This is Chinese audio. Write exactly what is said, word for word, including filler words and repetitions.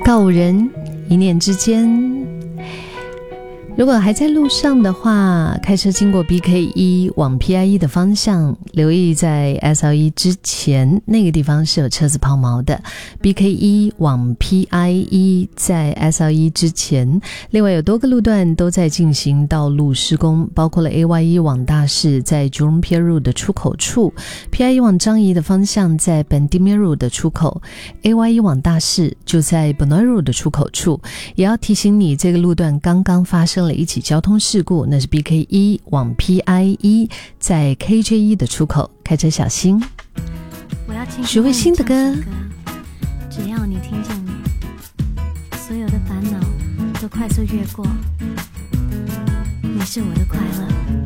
告人一念之间。如果还在路上的话，开车经过 B K 一 往 P I 一 的方向，留意在 S L 一 之前那个地方是有车子抛锚的。 B K 一 往 P I 一 在 S L 一 之前，另外有多个路段都在进行道路施工，包括了 A Y 一 往大市在 Jurong Pier Road 的出口处， P I 一 往张掖的方向在 Bendemeer Road 的出口， A Y 一 往大市就在 Benoi Road 的出口处。也要提醒你，这个路段刚刚发生了一起交通事故，那是 B K 一 往 P I 一 在 K J 一 的出口，开车小心。许魏新的歌， 只要你听见我，所有的烦恼都快速越过，你是我的快乐。